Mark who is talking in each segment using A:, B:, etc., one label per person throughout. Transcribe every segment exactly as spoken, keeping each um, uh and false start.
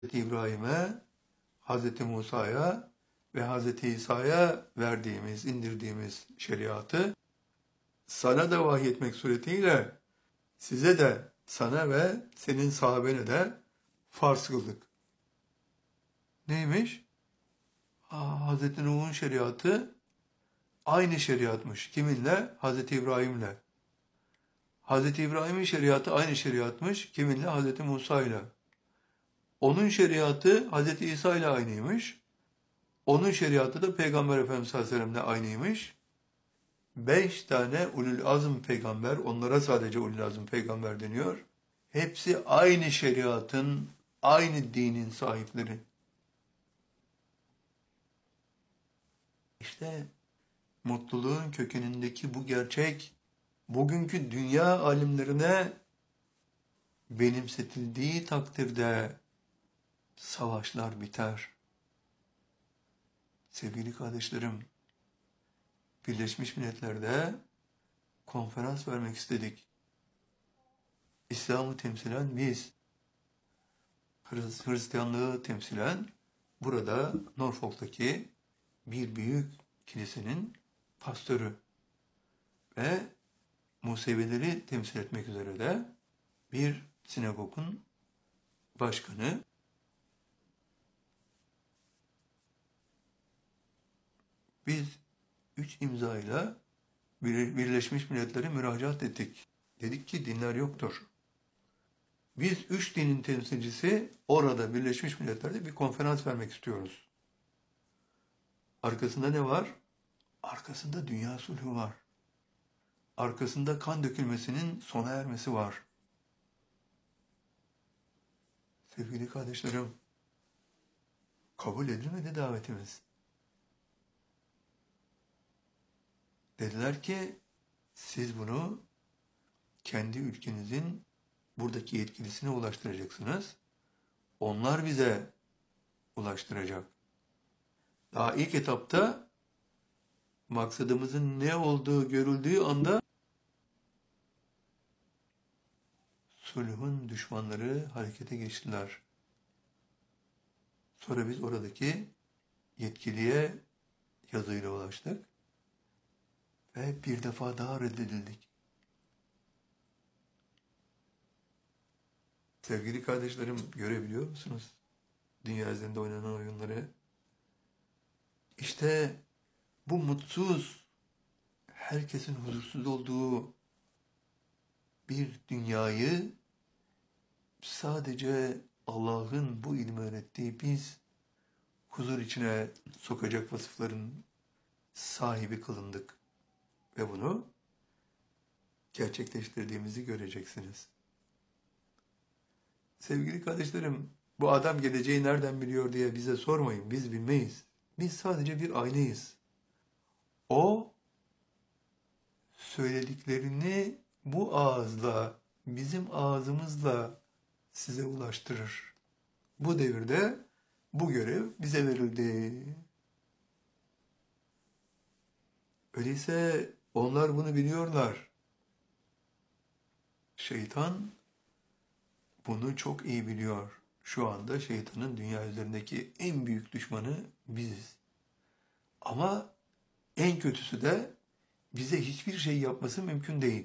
A: İbrahim'e, Hazreti Musa'ya ve Hazreti İsa'ya verdiğimiz, indirdiğimiz şeriatı sana da vahyetmek suretiyle size de, sana ve senin sahabene de farz kıldık. Neymiş? Aa, Hazreti Nuh'un şeriatı aynı şeriatmış. Kiminle? Hazreti İbrahim'le. Hazreti İbrahim'in şeriatı aynı şeriatmış. Kiminle? Hazreti Musa'yla. Onun şeriatı Hazreti İsa ile aynıymış. Onun şeriatı da Peygamber Efendimiz sallallahu aleyhi ve sellem'le aynıymış. Beş tane ulul azm peygamber, onlara sadece ulul azm peygamber deniyor. Hepsi aynı şeriatın, aynı dinin sahipleri. İşte mutluluğun kökenindeki bu gerçek, bugünkü dünya alimlerine benimsetildiği takdirde savaşlar biter. Sevgili kardeşlerim, Birleşmiş Milletler'de konferans vermek istedik. İslam'ı temsilen biz, Hristiyanlığı temsilen burada Norfolk'taki bir büyük kilisenin pastörü ve Musevileri temsil etmek üzere de bir sinagogun başkanı. Biz üç imzayla Birleşmiş Milletler'e müracaat ettik. Dedik ki dinler yoktur. Biz üç dinin temsilcisi orada Birleşmiş Milletler'de bir konferans vermek istiyoruz. Arkasında ne var? Arkasında dünya sulhü var. Arkasında kan dökülmesinin sona ermesi var. Sevgili kardeşlerim, kabul edilmedi davetimiz. Dediler ki, siz bunu kendi ülkenizin buradaki yetkilisine ulaştıracaksınız. Onlar bize ulaştıracak. Daha ilk etapta maksadımızın ne olduğu görüldüğü anda sulhun düşmanları harekete geçtiler. Sonra biz oradaki yetkiliye yazıyla ulaştık ve bir defa daha reddedildik. Sevgili kardeşlerim, görebiliyor musunuz dünya üzerinde oynanan oyunları? İşte bu mutsuz, herkesin huzursuz olduğu bir dünyayı sadece Allah'ın bu ilmi öğrettiği biz huzur içine sokacak vasıfların sahibi kılındık. Ve bunu gerçekleştirdiğimizi göreceksiniz. Sevgili kardeşlerim, bu adam geleceği nereden biliyor diye bize sormayın. Biz bilmeyiz. Biz sadece bir aynayız. O söylediklerini bu ağızla, bizim ağzımızla size ulaştırır. Bu devirde bu görev bize verildi. Öyleyse onlar bunu biliyorlar. Şeytan bunu çok iyi biliyor. Şu anda şeytanın dünya üzerindeki en büyük düşmanı biziz. Ama en kötüsü de bize hiçbir şey yapması mümkün değil.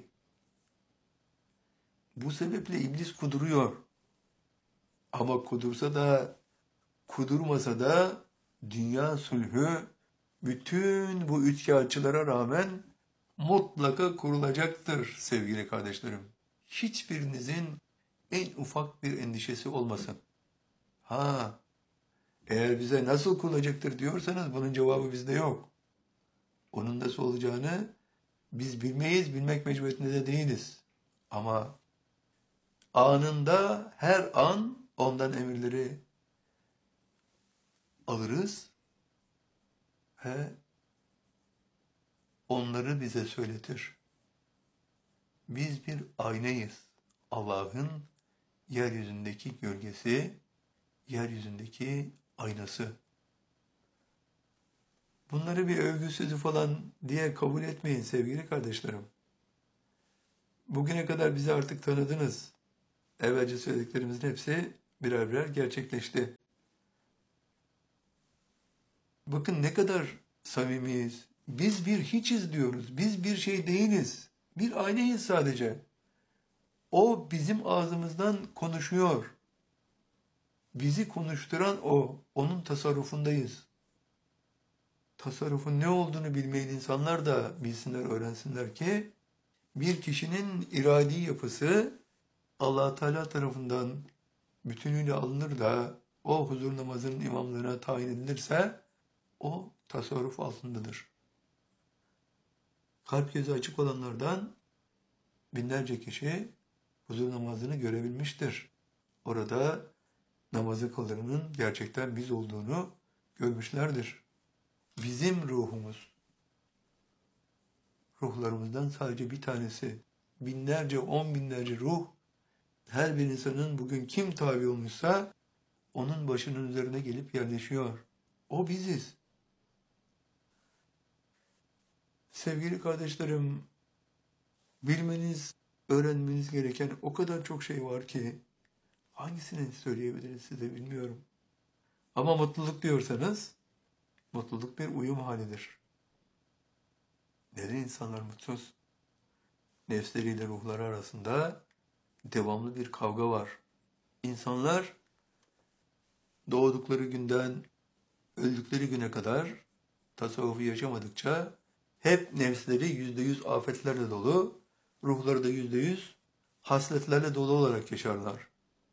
A: Bu sebeple iblis kuduruyor. Ama kudursa da, kudurmasa da dünya sulhü bütün bu üçkağıtçılara rağmen mutlaka kurulacaktır sevgili kardeşlerim. Hiçbirinizin en ufak bir endişesi olmasın. Ha, eğer bize nasıl kurulacaktır diyorsanız bunun cevabı bizde yok. Onun nasıl olacağını biz bilmeyiz, bilmek mecburiyetinde de değiliz. Ama anında, her an ondan emirleri alırız ve onları bize söyletir. Biz bir aynayız. Allah'ın yeryüzündeki gölgesi, yeryüzündeki aynası. Bunları bir övgü sözü falan diye kabul etmeyin sevgili kardeşlerim. Bugüne kadar bizi artık tanıdınız. Evvelce söylediklerimizin hepsi birer birer gerçekleşti. Bakın ne kadar samimiyiz. Biz bir hiçiz diyoruz. Biz bir şey değiliz. Bir aynayız sadece. O bizim ağzımızdan konuşuyor. Bizi konuşturan o. Onun tasarrufundayız. Tasarrufun ne olduğunu bilmeyen insanlar da bilsinler, öğrensinler ki bir kişinin iradi yapısı Allah Teala tarafından bütünüyle alınır da o huzur namazının imamlığına tayin edilirse o tasarruf altındadır. Kalp gözü açık olanlardan binlerce kişi huzur namazını görebilmiştir. Orada namazı kılanın gerçekten biz olduğunu görmüşlerdir. Bizim ruhumuz, ruhlarımızdan sadece bir tanesi, binlerce, on binlerce ruh, her bir insanın bugün kim tabi olmuşsa onun başının üzerine gelip yerleşiyor. O biziz. Sevgili kardeşlerim, bilmeniz, öğrenmeniz gereken o kadar çok şey var ki hangisini söyleyebiliriz size bilmiyorum. Ama mutluluk diyorsanız, mutluluk bir uyum halidir. Neden insanlar mutsuz? Nefsleriyle ruhları arasında devamlı bir kavga var. İnsanlar doğdukları günden öldükleri güne kadar tasavvufu yaşamadıkça hep nefsleri yüzde yüz afetlerle dolu, ruhları da yüzde yüz hasletlerle dolu olarak yaşarlar.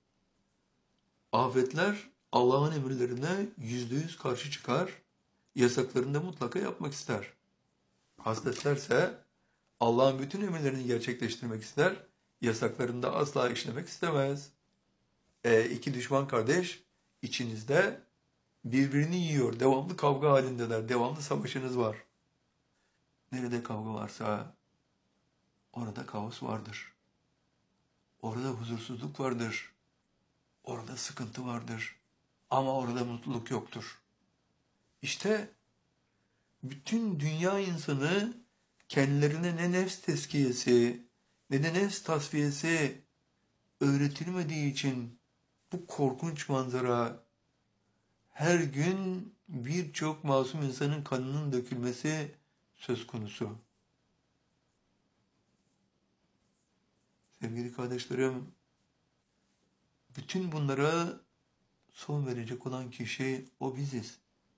A: Afetler Allah'ın emirlerine yüzde yüz karşı çıkar, yasaklarını da mutlaka yapmak ister. Hasletlerse Allah'ın bütün emirlerini gerçekleştirmek ister, yasaklarını da asla işlemek istemez. E, iki düşman kardeş içinizde birbirini yiyor, devamlı kavga halindeler, devamlı savaşınız var. Nerede kavga varsa orada kaos vardır. Orada huzursuzluk vardır. Orada sıkıntı vardır. Ama orada mutluluk yoktur. İşte bütün dünya insanı kendilerine ne nefs tezkiyesi ne de nefs tasfiyesi öğretilmediği için bu korkunç manzara, her gün birçok masum insanın kanının dökülmesi söz konusu. Sevgili kardeşlerim, bütün bunlara son verecek olan kişi o biziz.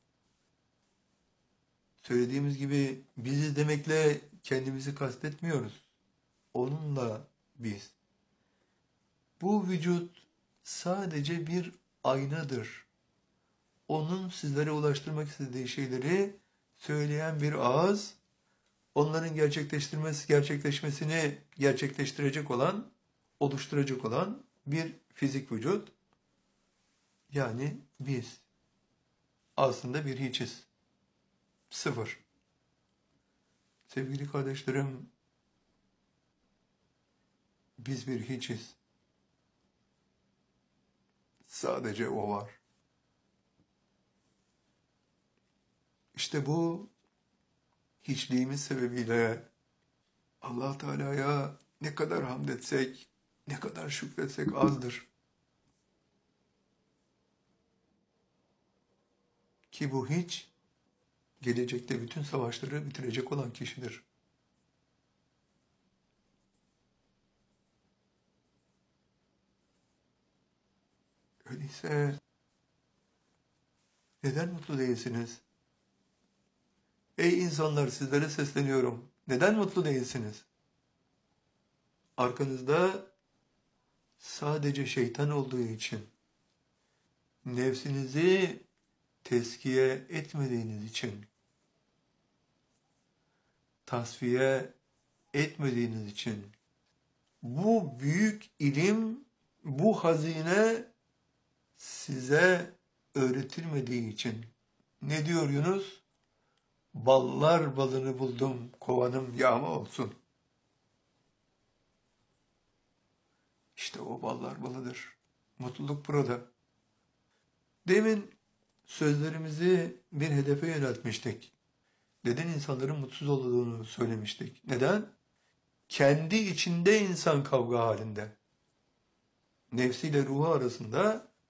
A: Söylediğimiz gibi biziz demekle kendimizi kastetmiyoruz. Onunla biz. Bu vücut sadece bir aynadır. Onun sizlere ulaştırmak istediği şeyleri söyleyen bir ağız, onların gerçekleştirmesi, gerçekleşmesini gerçekleştirecek olan, oluşturacak olan bir fizik vücut. Yani biz. Aslında bir hiçiz. Sıfır. Sevgili kardeşlerim, biz bir hiçiz. Sadece o var. İşte bu hiçliğimiz sebebiyle Allah Teala'ya ne kadar hamd etsek, ne kadar şükretsek azdır. Ki bu hiç, gelecekte bütün savaşları bitirecek olan kişidir. Öyleyse neden mutlu değilsiniz? Ey insanlar, sizlere sesleniyorum. Neden mutlu değilsiniz? Arkanızda sadece şeytan olduğu için, nefsinizi tezkiye etmediğiniz için, tasfiye etmediğiniz için, bu büyük ilim, bu hazine size öğretilmediği için. Ne diyor Yunus? Ballar balını buldum, kovanım yağma olsun. İşte o ballar balıdır. Mutluluk burada. Demin sözlerimizi bir hedefe yöneltmiştik. Neden insanların mutsuz olduğunu söylemiştik. Neden? Kendi içinde insan kavga halinde. Nefsiyle ruhu arasında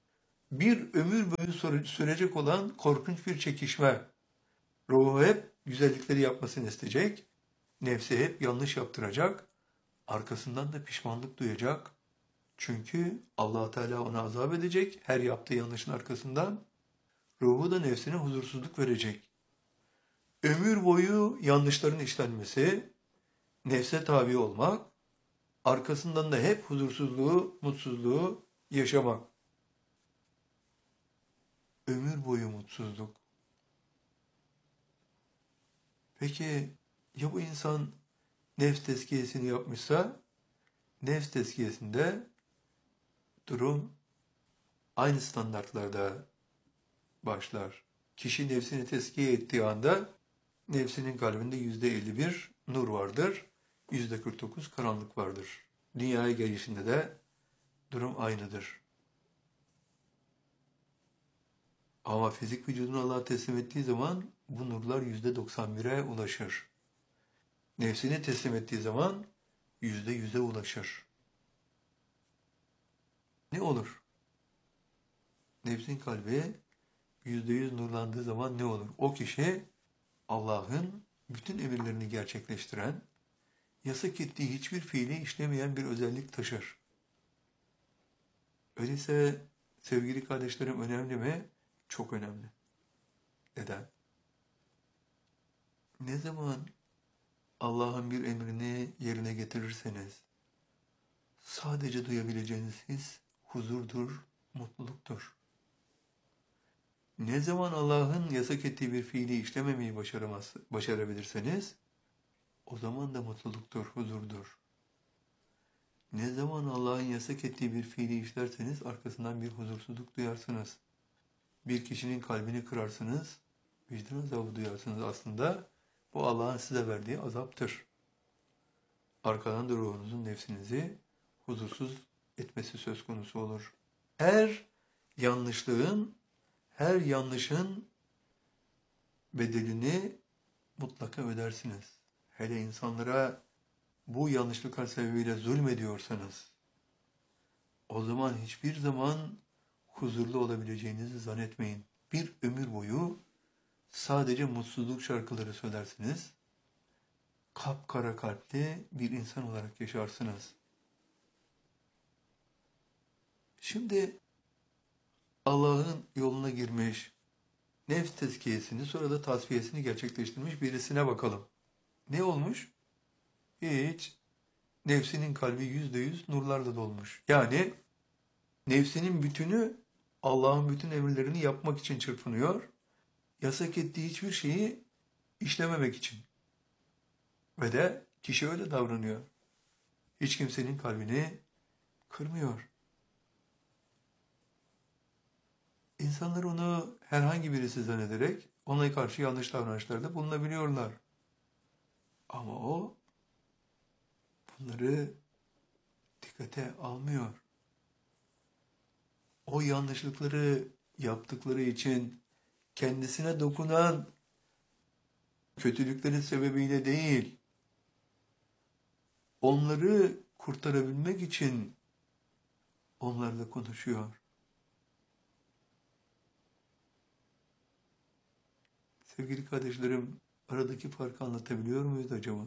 A: Bir ömür boyu süre- sürecek olan korkunç bir çekişme. Ruhu hep güzellikleri yapmasını isteyecek. Nefsi hep yanlış yaptıracak. Arkasından da pişmanlık duyacak. Çünkü Allah Teala ona azap edecek her yaptığı yanlışın arkasından. Ruhu da nefsine huzursuzluk verecek. Ömür boyu yanlışların işlenmesi, nefse tabi olmak, arkasından da hep huzursuzluğu, mutsuzluğu yaşamak. Ömür boyu mutsuzluk. Peki ya bu insan nefs tezkiyesini yapmışsa, nefs tezkiyesinde durum aynı standartlarda başlar. Kişi nefsini tezkiye ettiği anda nefsinin kalbinde yüzde elli bir nur vardır, yüzde kırk dokuz karanlık vardır. Dünyaya gelişinde de durum aynıdır. Ama fizik vücudunu Allah'a teslim ettiği zaman bu nurlar yüzde doksan bire ulaşır. Nefsini teslim ettiği zaman yüzde yüze ulaşır. Ne olur? Nefsin kalbi yüzde yüz nurlandığı zaman ne olur? O kişi Allah'ın bütün emirlerini gerçekleştiren, yasak ettiği hiçbir fiili işlemeyen bir özellik taşır. Öyleyse sevgili kardeşlerim önemli mi? Çok önemli. Neden? Ne zaman Allah'ın bir emrini yerine getirirseniz, sadece duyabileceğiniz his huzurdur, mutluluktur. Ne zaman Allah'ın yasak ettiği bir fiili işlememeyi başaramaz, başarabilirseniz, o zaman da mutluluktur, huzurdur. Ne zaman Allah'ın yasak ettiği bir fiili işlerseniz arkasından bir huzursuzluk duyarsınız. Bir kişinin kalbini kırarsınız, vicdan azabı duyarsınız aslında. Bu Allah'ın size verdiği azaptır. Arkadan da ruhunuzun nefsinizi huzursuz etmesi söz konusu olur. Her yanlışlığın, her yanlışın bedelini mutlaka ödersiniz. Hele insanlara bu yanlışlıklar sebebiyle zulmediyorsanız, o zaman hiçbir zaman huzurlu olabileceğinizi zannetmeyin. Bir ömür boyu sadece mutsuzluk şarkıları söylersiniz, kapkara kalpli bir insan olarak yaşarsınız. Şimdi Allah'ın yoluna girmiş, nefs tezkiyesini sonra da tasfiyesini gerçekleştirmiş birisine bakalım. Ne olmuş? Hiç. Nefsinin kalbi yüzde yüz nurlarla dolmuş. Yani nefsinin bütünü Allah'ın bütün emirlerini yapmak için çırpınıyor. Yasak ettiği hiçbir şeyi işlememek için. Ve de kişi öyle davranıyor. Hiç kimsenin kalbini kırmıyor. İnsanlar onu herhangi birisi zannederek ona karşı yanlış davranışlarda bulunabiliyorlar. Ama o bunları dikkate almıyor. O yanlışlıkları yaptıkları için kendisine dokunan kötülüklerin sebebiyle değil, onları kurtarabilmek için onlarla konuşuyor. Sevgili kardeşlerim, aradaki farkı anlatabiliyor muyuz acaba?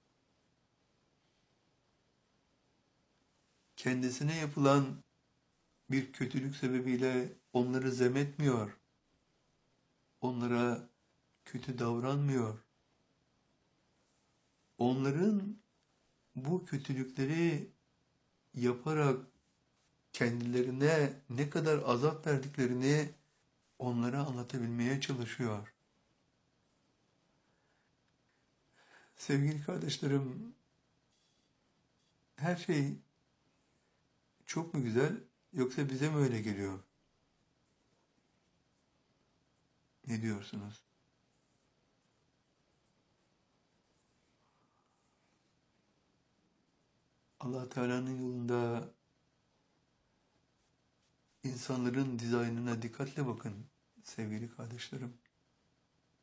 A: Kendisine yapılan bir kötülük sebebiyle onları zemetmiyor. Onlara kötü davranmıyor. Onların bu kötülükleri yaparak kendilerine ne kadar azap verdiklerini onlara anlatabilmeye çalışıyor. Sevgili kardeşlerim, her şey çok mu güzel yoksa bize mi öyle geliyor? Ne diyorsunuz? Allah Teala'nın yolunda insanların dizaynına dikkatle bakın sevgili kardeşlerim.